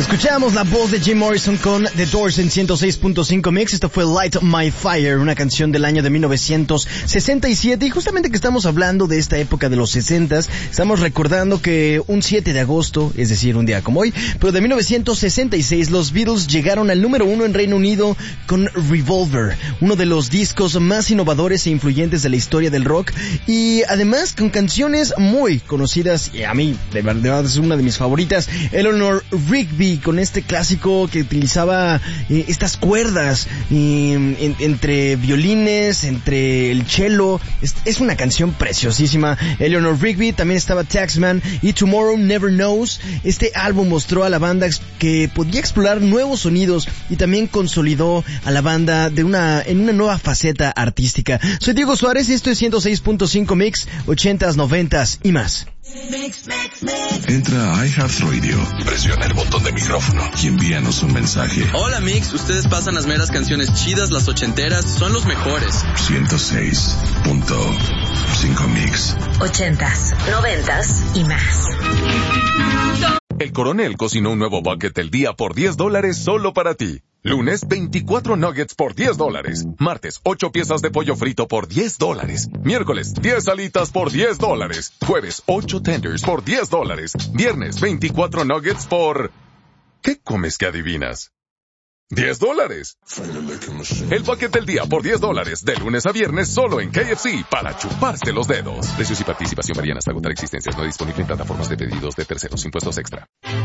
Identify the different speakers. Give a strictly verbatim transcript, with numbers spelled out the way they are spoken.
Speaker 1: Escuchamos la voz de Jim Morrison con The Doors en ciento seis punto cinco Mix. Esto fue Light My Fire, una canción del año de mil novecientos sesenta y siete. Y justamente que estamos hablando de esta época de los sesentas, estamos recordando que un siete de agosto, es decir, un día como hoy, pero de mil novecientos sesenta y seis, los Beatles llegaron al número uno en Reino Unido con Revolver, uno de los discos más innovadores e influyentes de la historia del rock, y además con canciones muy conocidas, y a mí, de verdad, es una de mis favoritas, Eleanor Rigby, con este clásico que utilizaba eh, estas cuerdas eh, en, entre violines, entre el cello. Es, es una canción preciosísima. Eleanor Rigby, también estaba Taxman y Tomorrow Never Knows. Este álbum mostró a la banda que podía explorar nuevos sonidos y también consolidó a la banda de una en una nueva faceta artística. Soy Diego Suárez y esto es ciento seis punto cinco Mix, ochentas, noventas y más.
Speaker 2: Mix, mix, mix. Entra a iHeartRadio, presiona el botón de micrófono y envíanos un mensaje.
Speaker 3: Hola Mix, ustedes pasan las meras canciones chidas, las ochenteras, son los mejores.
Speaker 2: ciento seis punto cinco Mix.
Speaker 4: Ochentas, noventas y más.
Speaker 5: El Coronel cocinó un nuevo bucket del día por diez dólares solo para ti. Lunes, veinticuatro nuggets por diez dólares. Martes, ocho piezas de pollo frito por diez dólares. Miércoles, diez alitas por diez dólares. Jueves, ocho tenders por diez dólares. Viernes, veinticuatro nuggets por... ¿Qué comes que adivinas? diez dólares. El bucket del día por diez dólares. De lunes a viernes solo en K F C para chuparse los dedos. Precios y participación varían hasta agotar existencias. No disponible en plataformas de pedidos de terceros. Impuestos extra.